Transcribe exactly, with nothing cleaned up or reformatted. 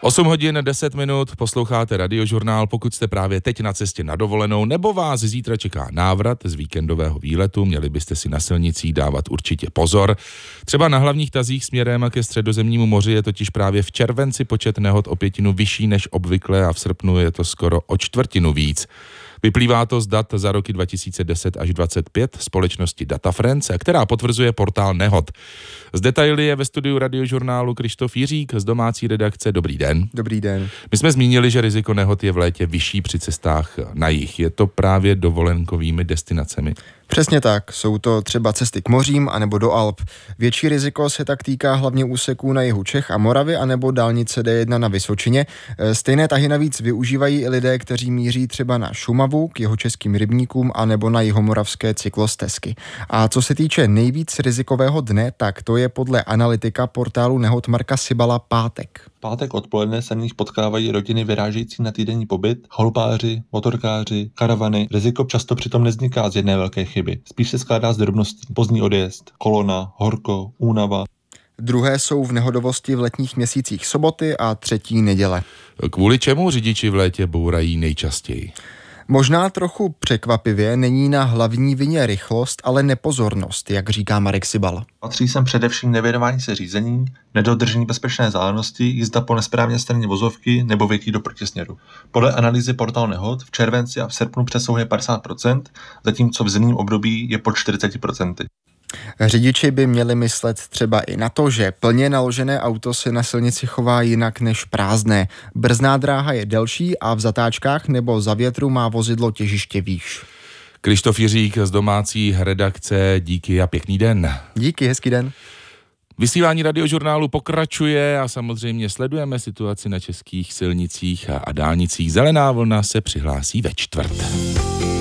osm hodin deset minut, posloucháte Radiožurnál. Pokud jste právě teď na cestě na dovolenou, nebo vás zítra čeká návrat z víkendového výletu, měli byste si na silnicích dávat určitě pozor. Třeba na hlavních tazích směrem ke Středozemnímu moři je totiž právě v červenci počet nehod o pětinu vyšší než obvykle a v srpnu je to skoro o čtvrtinu víc. Vyplývá to z dat za roky dva tisíce deset až dvacet pět společnosti DataFriends, která potvrzuje portál Nehod. Z detaily je ve studiu Radiožurnálu Krištof Jiřík z domácí redakce. Dobrý den. Dobrý den. My jsme zmínili, že riziko nehod je v létě vyšší při cestách na jih. Je to právě dovolenkovými destinacemi? Přesně tak, jsou to třeba cesty k mořím anebo do Alp. Větší riziko se tak týká hlavně úseků na jihu Čech a Moravy anebo dálnice D jedna na Vysočině. Stejné tahy navíc využívají i lidé, kteří míří třeba na Šumavu, k jihočeským rybníkům anebo na jihomoravské cyklostezky. A co se týče nejvíc rizikového dne, tak to je podle analytika portálu Nehod Marka Sibala pátek. Pátek odpoledne se v nich potkávají rodiny vyrážející na týdenní pobyt, chalupáři, motorkáři, karavany. Riziko často přitom nevzniká z jedné velké chyby. Spíš se skládá z drobností. Pozdní odjezd, kolona, horko, únava. Druhé jsou v nehodovosti v letních měsících soboty a třetí neděle. Kvůli čemu řidiči v létě bourají nejčastěji? Možná trochu překvapivě není na hlavní vině rychlost, ale nepozornost, jak říká Marek Sibal. Patří sem především nevěnování se řízení, nedodržení bezpečné vzdálenosti, jízda po nesprávné straně vozovky nebo větí do protisměru. Podle analýzy portálu Nehod v červenci a v srpnu přesahuje padesát procent, zatímco v zimním období je pod čtyřicet procent. Řidiči by měli myslet třeba i na to, že plně naložené auto se na silnici chová jinak než prázdné. Brzdná dráha je delší a v zatáčkách nebo za větru má vozidlo těžiště výš. Krištof Jiřík z domácí redakce, díky a pěkný den. Díky, hezký den. Vysílání Radiožurnálu pokračuje a samozřejmě sledujeme situaci na českých silnicích a dálnicích. Zelená vlna se přihlásí ve čtvrt.